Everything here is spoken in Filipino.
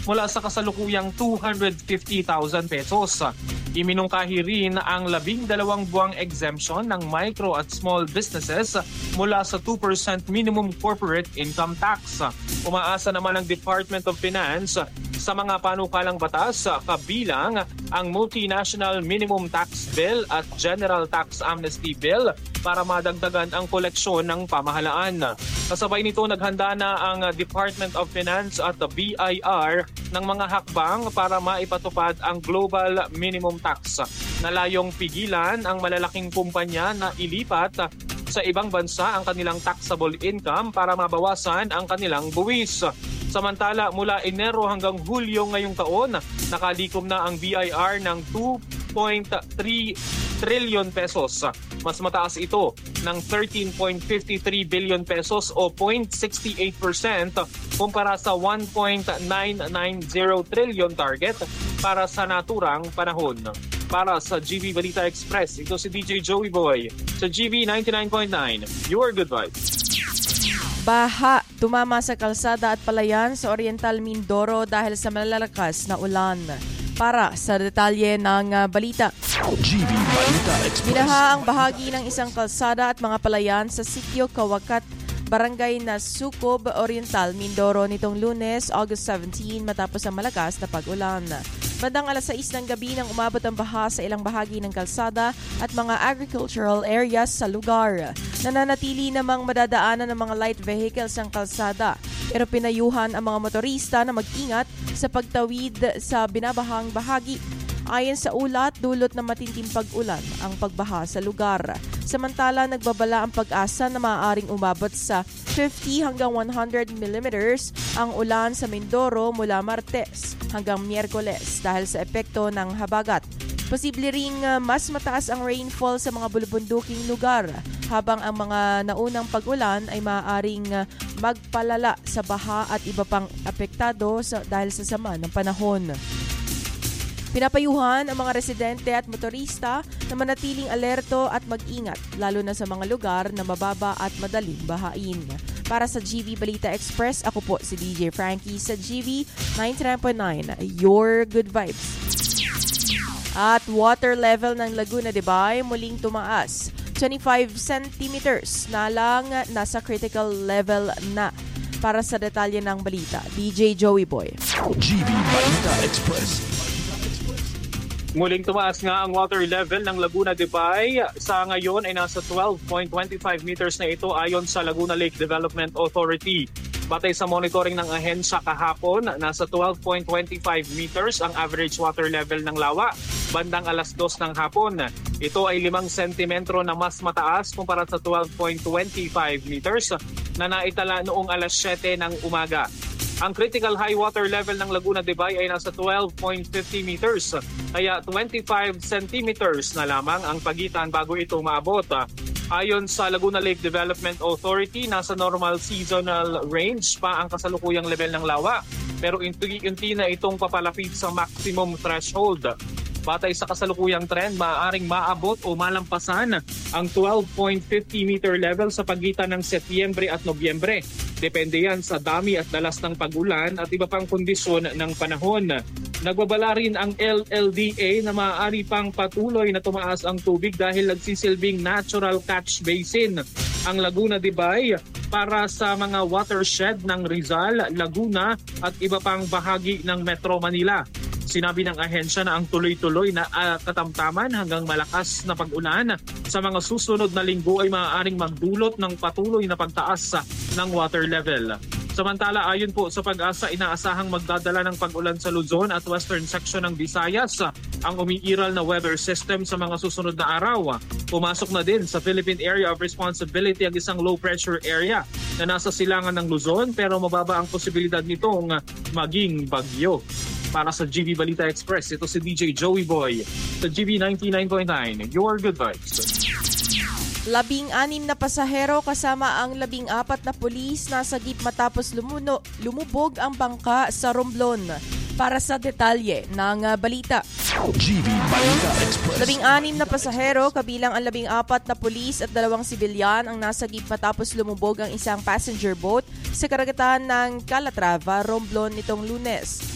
mula sa kasalukuyang 250,000 pesos. Iminungkahi rin ang 12 buwang exemption ng micro at small businesses mula sa 2% minimum corporate income tax. Umaasa naman ang Department of Finance sa mga panukalang batas kabilang ang Multinational Minimum Tax Bill at General Tax Amnesty Bill para madagdagan ang koleksyon ng pamahalaan. Kasabay nito, naghanda na ang Department of Finance at the BIR ng mga hakbang para maipatupad ang Global Minimum Tax na layong pigilan ang malalaking kumpanya na ilipat sa ibang bansa ang kanilang taxable income para mabawasan ang kanilang buwis. Samantala, mula Enero hanggang Hulyo ngayong taon, nakalikom na ang BIR ng 2.3 trillion pesos. Mas mataas ito ng 13.53 billion pesos o 0.68% kumpara sa 1.990 trillion target para sa naturang panahon. Para sa GB Balita Express, ito si DJ Joey Boy sa GB 99.9, Your Good Vibes. Baha, tumama sa kalsada at palayan sa Oriental Mindoro dahil sa malalakas na ulan. Para sa detalye ng balita. GB Balita Express. Binaha ang bahagi ng isang kalsada at mga palayan sa Sitio Kawakat, Barangay Nasukob, Oriental Mindoro nitong Lunes, August 17 matapos ang malakas na pag-ulan. Bandang alas 6 ng gabi nang umabot ang baha sa ilang bahagi ng kalsada at mga agricultural areas sa lugar. Nananatili namang madadaanan ng mga light vehicles ang kalsada, pero pinayuhan ang mga motorista na mag-ingat sa pagtawid sa binabahang bahagi. Ayon sa ulat, dulot na matinding pag-ulan ang pagbaha sa lugar. Samantala, nagbabala ang pag-asa na maaaring umabot sa 50 hanggang 100 millimeters ang ulan sa Mindoro mula Martes hanggang Miyerkules dahil sa epekto ng habagat. Posible ring mas mataas ang rainfall sa mga bulubunduking lugar habang ang mga naunang pag-ulan ay maaaring magpalala sa baha at iba pang apektado dahil sa sama ng panahon. Pinapayuhan ang mga residente at motorista na manatiling alerto at mag-ingat, lalo na sa mga lugar na mababa at madaling bahain. Para sa GB Balita Express, ako po si DJ Frankie sa GB 99.9, Your Good Vibes. At water level ng Laguna de Bay muling tumaas. 25 centimeters na lang, nasa critical level na. Para sa detalye ng balita, DJ Joey Boy. GB Balita Express. Muling tumaas nga ang water level ng Laguna de Bay. Sa ngayon ay nasa 12.25 meters na ito ayon sa Laguna Lake Development Authority. Batay sa monitoring ng ahensya kahapon, nasa 12.25 meters ang average water level ng lawa bandang alas 2 ng hapon. Ito ay 5 sentimetro na mas mataas kumpara sa 12.25 meters na naitala noong alas 7 ng umaga. Ang critical high water level ng Laguna de Bay ay nasa 12.50 meters, kaya 25 centimeters na lamang ang pagitan bago ito maabot. Ayon sa Laguna Lake Development Authority, nasa normal seasonal range pa ang kasalukuyang level ng lawa, pero unti-unti na itong papalapit sa maximum threshold. Batay sa kasalukuyang trend, maaaring maabot o malampasan ang 12.50 meter level sa pagitan ng Setyembre at Nobyembre. Depende yan sa dami at dalas ng pag-ulan at iba pang kondisyon ng panahon. Nagbabala rin ang LLDA na maaari pang patuloy na tumaas ang tubig dahil nagsisilbing natural catch basin ang Laguna de Bay para sa mga watershed ng Rizal, Laguna at iba pang bahagi ng Metro Manila. Sinabi ng ahensya na ang tuloy-tuloy na katamtaman hanggang malakas na pag-ulan sa mga susunod na linggo ay maaaring magdulot ng patuloy na pagtaas ng water level. Samantala, ayon po sa Pag-asa, inaasahang magdadala ng pag-ulan sa Luzon at western section ng Visayas ang umiiral na weather system sa mga susunod na araw. Pumasok na din sa Philippine Area of Responsibility ang isang low pressure area na nasa silangan ng Luzon pero mababa ang posibilidad nitong maging bagyo. Para sa GB Balita Express, ito si DJ Joey Boy sa GB 99.9, Your Good Vibes. 16 na pasahero kasama ang 14 na pulis nasagip matapos lumubog ang bangka sa Romblon. Para sa detalye ng balita. GB Balita Express. 16 na pasahero kabilang ang 14 na pulis at 2 sibilyan ang nasagip matapos lumubog ang isang passenger boat sa karagatan ng Calatrava, Romblon nitong Lunes.